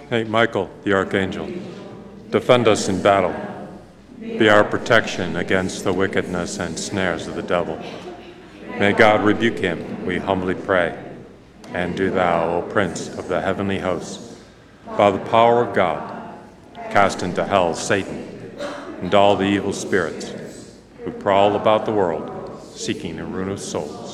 Saint Michael, the Archangel, defend us in battle. Be our protection against the wickedness and snares of the devil. May God rebuke him, we humbly pray. And do thou, O Prince of the heavenly hosts, by the power of God, cast into hell Satan and all the evil spirits who prowl about the world, seeking the ruin of souls.